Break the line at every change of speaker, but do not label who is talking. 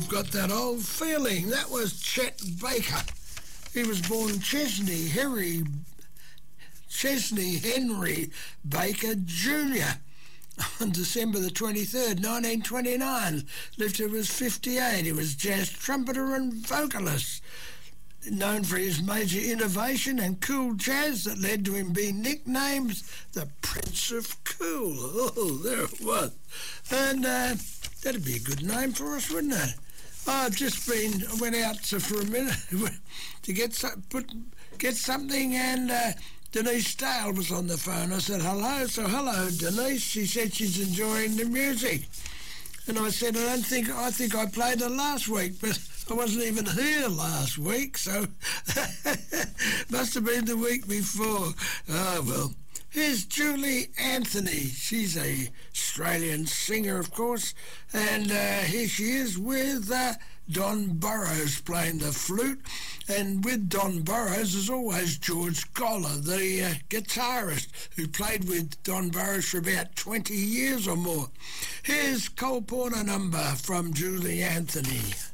you've got that old feeling. That was Chet Baker. He was born Chesney Henry Baker Jr. on December the 23rd, 1929. Lived till he was 58. He was jazz trumpeter and vocalist, known for his major innovation and cool jazz that led to him being nicknamed the Prince of Cool. Oh, there it was. And that'd be a good name for us, wouldn't it? I went out for a minute to get something, and Denise Dale was on the phone. I said, hello. So, hello, Denise. She said she's enjoying the music. And I said, I think I played it last week, but I wasn't even here last week, so must have been the week before. Oh, well. Here's Julie Anthony. She's a Australian singer, of course, and here she is with Don Burrows playing the flute, and with Don Burrows is always George Goller, the guitarist who played with Don Burrows for about 20 years or more. Here's Cole Porter number from Julie Anthony.